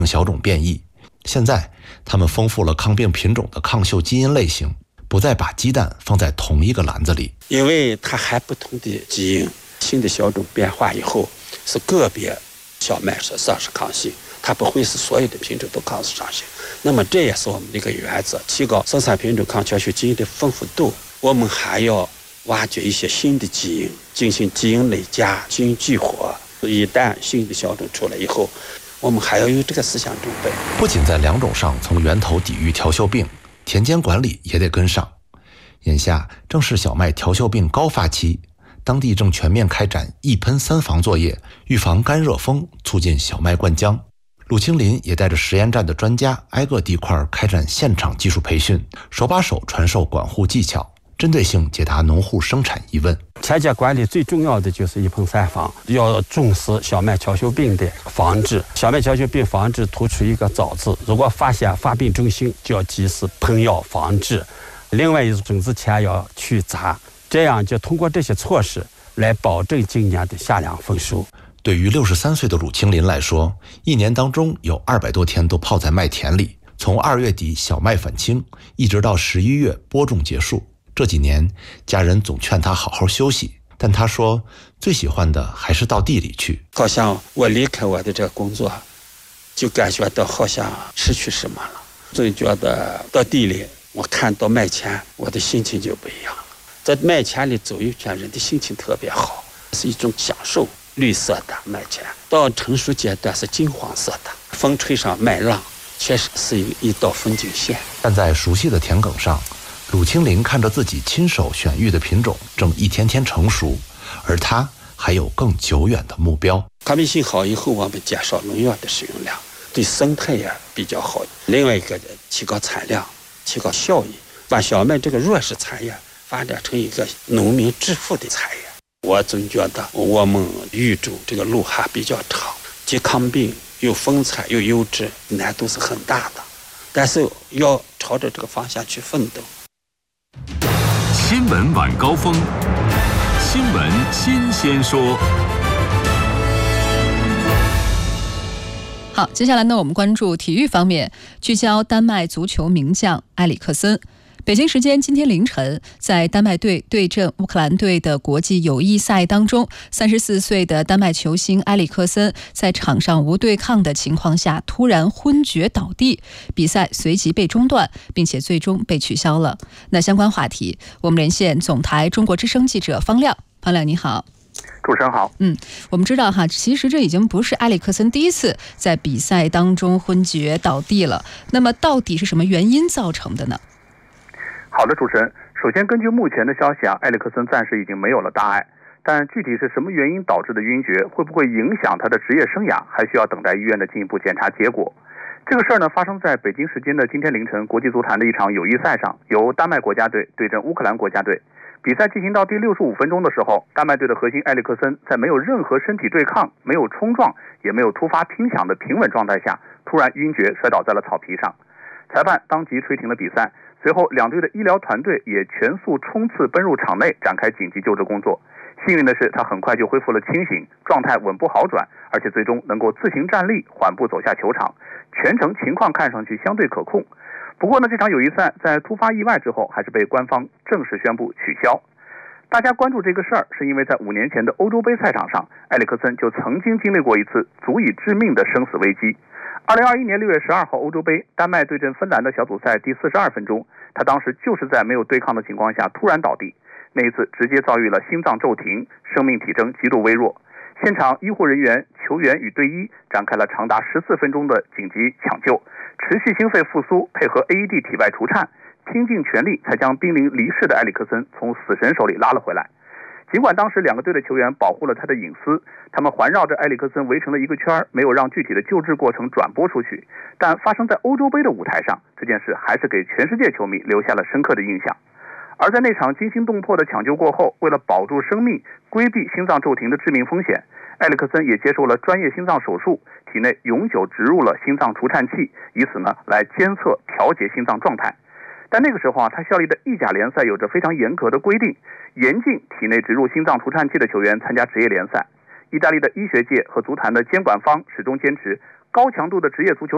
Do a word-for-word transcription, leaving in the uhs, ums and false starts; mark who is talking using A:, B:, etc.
A: 小种变异。现在他们丰富了抗病品种的抗秀基因类型，不再把鸡蛋放在同一个篮子里。
B: 因为它还不同的基因，新的小种变化以后，是个别小麦是丧失抗性，它不会是所有的品种都抗失抗性。那么这也是我们的一个原则，提高生产品种抗调秀基因的丰富度。我们还要挖掘一些新的基因，进行基因累加、基因激活。一旦新的小种出来以后，我们还要有这个思想准备。
A: 不仅在两种上从源头抵御调秀病，田间管理也得跟上。眼下正是小麦调秀病高发期，当地正全面开展一喷三防作业，预防干热风，促进小麦灌浆。鲁清林也带着实验站的专家挨个地块开展现场技术培训，手把手传授管护技巧，针对性解答农户生产疑问。
B: 田间管理最重要的就是一喷三防，要重视小麦调秀病的防治。小麦调秀病防治突出一个早字，如果发现发病征象，就要及时喷药防治。另外一种种子前要去杂，这样就通过这些措施来保证今年的夏粮丰收。
A: 对于六十三岁的鲁清林来说，一年当中有二百多天都泡在麦田里，从二月底小麦返青，一直到十一月播种结束。这几年，家人总劝他好好休息，但他说最喜欢的还是到地里去。
B: 好像我离开我的这个工作，就感觉到好像失去什么了。总觉得到地里，我看到麦田，我的心情就不一样了。在麦田里走一圈，人的心情特别好，是一种享受。绿色的麦田到成熟阶段是金黄色的，风吹上麦浪，确实是一道风景线。
A: 但在熟悉的田埂上，鲁清林看着自己亲手选育的品种正一天天成熟，而他还有更久远的目标。
B: 抗病性好以后，我们减少农药的使用量，对生态也比较好。另外一个提高产量，提高效益，把小麦这个弱势产业发展成一个农民致富的产业。我总觉得我们育种这个路还比较长，既抗病又丰产又优质，难度是很大的，但是要朝着这个方向去奋斗。
C: 新闻晚高峰，新闻新鲜说。
D: 好，接下来呢，我们关注体育方面，聚焦丹麦足球名将埃里克森。北京时间今天凌晨，在丹麦队对阵乌克兰队的国际友谊赛当中，三十四岁的丹麦球星埃里克森在场上无对抗的情况下突然昏厥倒地，比赛随即被中断，并且最终被取消了。那相关话题，我们连线总台中国之声记者方亮。方亮你好。
E: 主持人好。
D: 嗯，我们知道哈，其实这已经不是埃里克森第一次在比赛当中昏厥倒地了。那么到底是什么原因造成的呢？
E: 好的，主持人，首先根据目前的消息啊，埃里克森暂时已经没有了大碍，但具体是什么原因导致的晕厥，会不会影响他的职业生涯，还需要等待医院的进一步检查结果。这个事儿呢，发生在北京时间的今天凌晨，国际足坛的一场友谊赛上，由丹麦国家队对阵乌克兰国家队。比赛进行到第六十五分钟的时候，丹麦队的核心埃里克森在没有任何身体对抗、没有冲撞、也没有突发听响的平稳状态下，突然晕厥摔倒在了草皮上。裁判当即吹停了比赛。随后，两队的医疗团队也全速冲刺奔入场内，展开紧急救治工作。幸运的是，他很快就恢复了清醒，状态稳步好转，而且最终能够自行站立，缓步走下球场。全程情况看上去相对可控。不过呢，这场友谊赛在突发意外之后，还是被官方正式宣布取消。大家关注这个事儿，是因为在五年前的欧洲杯赛场上，埃里克森就曾经经历过一次足以致命的生死危机。二零二一年六月十二号欧洲杯，丹麦对阵芬兰的小组赛第四十二分钟，他当时就是在没有对抗的情况下突然倒地，那一次直接遭遇了心脏骤停，生命体征极度微弱。现场医护人员、球员与队医展开了长达十四分钟的紧急抢救，持续心肺复苏，配合 A E D 体外除颤，拼尽全力才将濒临离世的埃里克森从死神手里拉了回来。尽管当时两个队的球员保护了他的隐私，他们环绕着埃里克森围成了一个圈，没有让具体的救治过程转播出去，但发生在欧洲杯的舞台上，这件事还是给全世界球迷留下了深刻的印象。而在那场惊心动魄的抢救过后，为了保住生命，规避心脏骤停的致命风险，埃里克森也接受了专业心脏手术，体内永久植入了心脏除颤器，以此呢来监测调节心脏状态。但那个时候啊，他效力的意甲联赛有着非常严格的规定，严禁体内植入心脏除颤器的球员参加职业联赛。意大利的医学界和足坛的监管方始终坚持高强度的职业足球